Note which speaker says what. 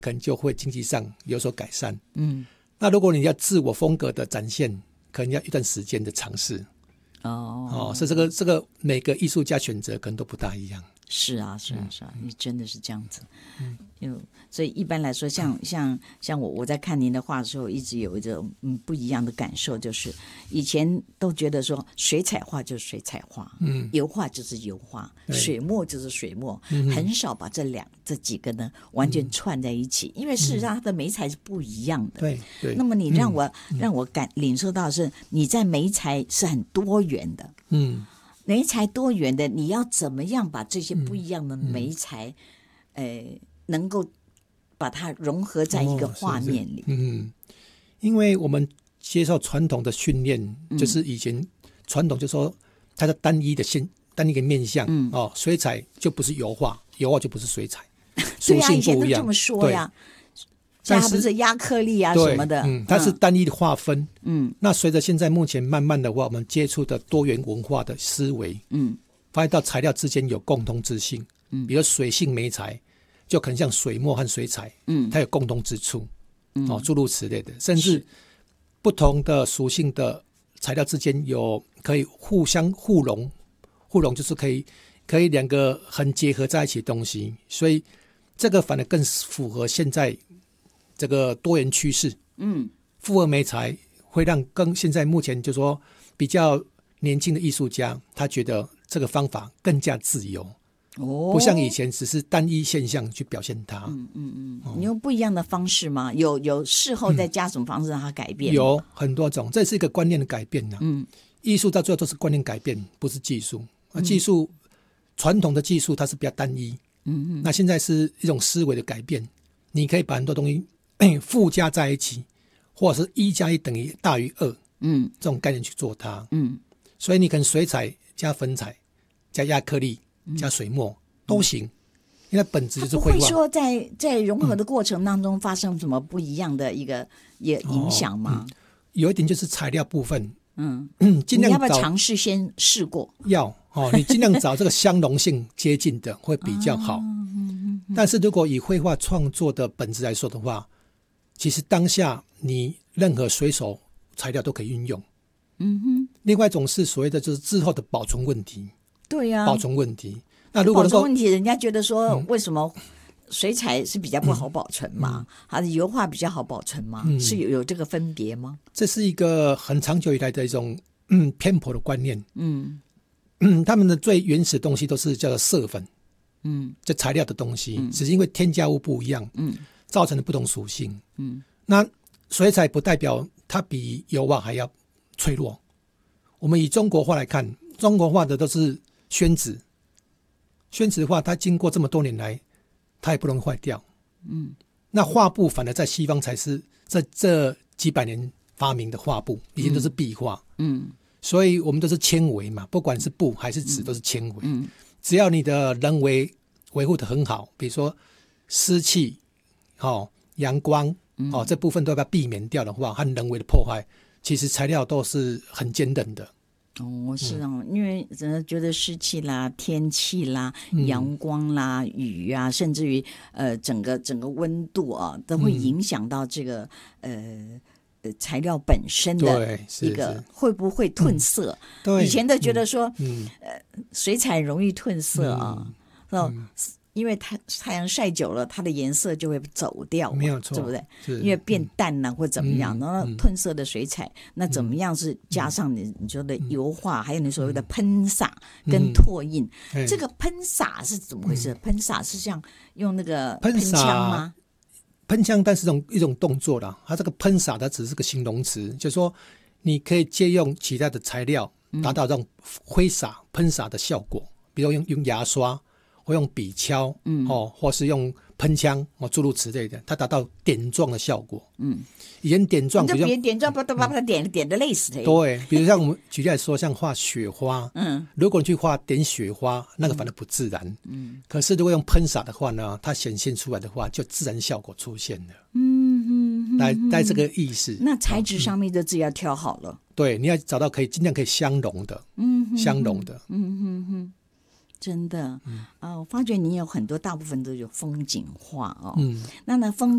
Speaker 1: 可能就会经济上有所改善。那如果你要自我风格的展现，可能要一段时间的尝试。所以这个每个艺术家选择可能都不大一样。
Speaker 2: 是啊，你真的是这样子。所以一般来说，像我在看您的画的时候，一直有一种不一样的感受，就是以前都觉得说水彩画就是水彩画，油画就是油画，水墨就是水墨，很少把这几个呢完全串在一起，因为事实上它的媒材是不一样的。
Speaker 1: 对。
Speaker 2: 那么你让我领受到的是你在媒材是很多元的。媒材多元的，你要怎么样把这些不一样的媒材，能够把它融合在一个画面里？
Speaker 1: 因为我们接受传统的训练，就是以前传统就说它的单一个面向，水彩就不是油画，油画就不是水彩，属性不一样。对啊，以
Speaker 2: 前都这么说呀。它不是亚克力啊什么的，
Speaker 1: 它是单一的划分。那随着现在目前慢慢的话，我们接触的多元文化的思维，发现到材料之间有共通之性。比如水性媒材，就可能像水墨和水彩，它有共通之处，诸如此类的，甚至不同的属性的材料之间有可以互相互融就是可以两个很结合在一起的东西，所以这个反而更符合现在这个多元趋势。复合媒材会让现在目前就说比较年轻的艺术家，他觉得这个方法更加自由，不像以前只是单一现象去表现它。
Speaker 2: 你用不一样的方式吗？有事后再加什么方式让它改变？
Speaker 1: 有很多种，这是一个观念的改变。艺术到最后都是观念改变，不是技术。技术传统的技术它是比较单一，那现在是一种思维的改变，你可以把很多东西附加在一起，或者是1+1等于大于2，这种概念去做它。所以你可能水彩加粉彩加亚克力加水墨都行，因为本质就是绘画。
Speaker 2: 不会说在融合的过程当中发生什么不一样的一个影响吗？
Speaker 1: 有一点就是材料部分，
Speaker 2: 你要不要尝试先试过？
Speaker 1: 你尽量找这个相容性接近的会比较好。但是如果以绘画创作的本质来说的话，其实当下你任何随手材料都可以运用。另外一种是所谓的就是之后的保存问题。
Speaker 2: 对呀，
Speaker 1: 保存问题。那如果
Speaker 2: 保存问题，人家觉得说为什么水彩是比较不好保存嘛，还是油画比较好保存嘛？是有这个分别吗？
Speaker 1: 这是一个很长久以来的一种偏颇的观念。他们的最原始的东西都是叫做色粉，这材料的东西，只是因为添加物不一样，造成的不同属性。那水彩不代表它比油画还要脆弱。我们以中国画来看，中国画的都是宣纸的话，它经过这么多年来，它也不容易坏掉。那画布反而在西方才是这几百年发明的画布，以前都是壁画。所以我们都是纤维嘛，不管是布还是纸都是纤维。只要你的人为维护得很好，比如说湿气、阳光、这部分都要避免掉的话，和人为的破坏，其实材料都是很坚韧的。
Speaker 2: 是因为觉得湿气啦、天气啦、阳光啦、雨啊，甚至于整个温度啊，都会影响到这个材料本身的一个会不会褪色。以前都觉得说水彩容易褪色啊，因为太阳晒久了，它的颜色就会走掉，
Speaker 1: 没有错，
Speaker 2: 对不对？因为变淡了或怎么样，然后褪色的水彩，那怎么样是加上你说的油画，还有你所谓的喷洒跟拓印。这个喷洒是怎么回事？喷洒是像用那个喷枪吗？
Speaker 1: 喷枪，但是一种动作啦。它这个喷洒它只是个形容词，就是说你可以借用其他的材料，达到这种挥洒、喷洒的效果，比如用牙刷。或用笔敲，或是用喷枪，诸如此类的，它达到点状的效果。以前点状，
Speaker 2: 就别点状，把它点的累死了。
Speaker 1: 对，比如像我们举例来说，像画雪花，如果你去画点雪花，那个反而不自然。可是如果用喷洒的话呢，它显现出来的话，就自然效果出现了。带这个意思。
Speaker 2: 那材质上面的字要挑好了。
Speaker 1: 对，你要找到尽量可以相容的，相容的。
Speaker 2: 真的我发觉你有很多大部分都有风景画那风